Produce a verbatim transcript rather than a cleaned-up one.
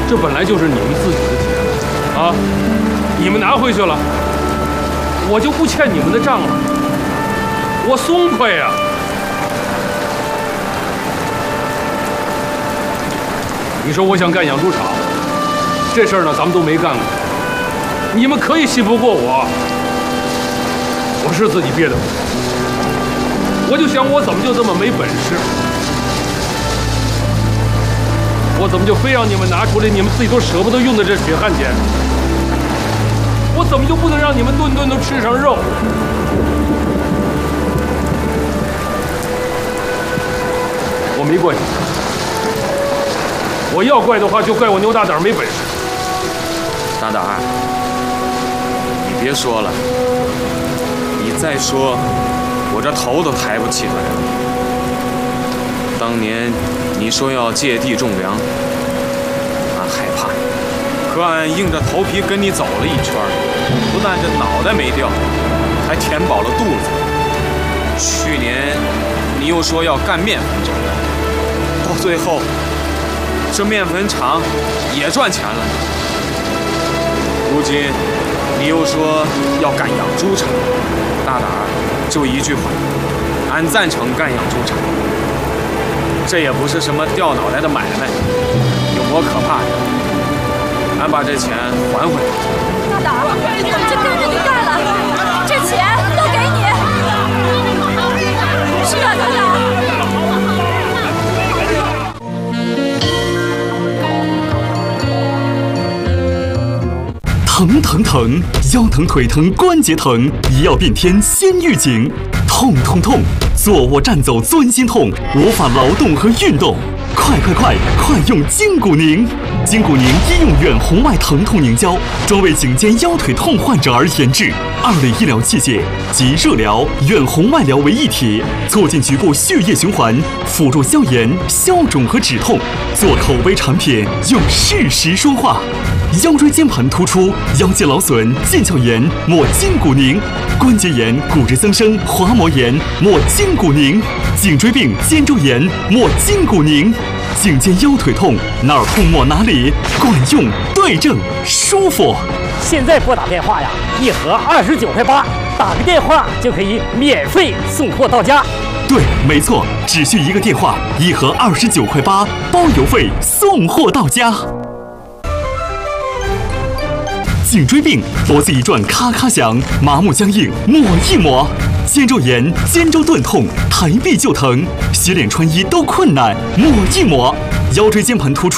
这本来就是你们自己的钱啊，你们拿回去了，我就不欠你们的账了，我松快呀。你说我想干养猪场，这事儿呢咱们都没干过，你们可以信不过我，我是自己憋的，我就想我怎么就这么没本事。我怎么就非让你们拿出来你们自己都舍不得用的这血汗钱？我怎么就不能让你们顿顿都吃上肉？我没怪你，我要怪的话就怪我牛大胆没本事。 大胆儿，你别说了，你再说，我这头都抬不起来了。当年你说要借地种粮，俺害怕，可俺硬着头皮跟你走了一圈，不但这脑袋没掉，还填饱了肚子。去年你又说要干面粉厂，到最后这面粉厂也赚钱了。如今你又说要干养猪场，大胆儿，就一句话，俺赞成干养猪场。这也不是什么掉脑袋的买卖，有多可怕呀？俺把这钱还回来。 大胆儿，我们就跟着你干了，这钱都给你。是啊，大胆儿。 疼疼疼，腰疼腿疼关节疼，医药变天先预警。痛痛痛，坐卧站走钻心痛，无法劳动和运动。快快快，快用筋骨宁！筋骨宁医用远红外疼痛凝胶，专为颈肩腰腿痛患者而研制，二类医疗器械集热疗、远红外疗为一体，促进局部血液循环，辅助消炎、消肿和止痛。做口碑产品，用事实说话。腰椎间盘突出、腰肌劳损、腱鞘炎，抹筋骨宁；关节炎、骨质增生、滑膜炎，抹筋骨宁；颈椎病、肩周炎，抹筋骨宁；颈肩腰腿痛，哪儿痛抹哪里，管用、对症、舒服。 现在拨打电话呀，一盒二十九块八，打个电话就可以免费送货到家。 对，没错，只需一个电话，一盒二十九块八，包邮费，送货到家。颈椎病，脖子一转咔咔响，麻木僵硬抹一抹；肩周炎、肩周钝痛，抬臂就疼，洗脸穿衣都困难，抹一抹；腰椎间盘突出。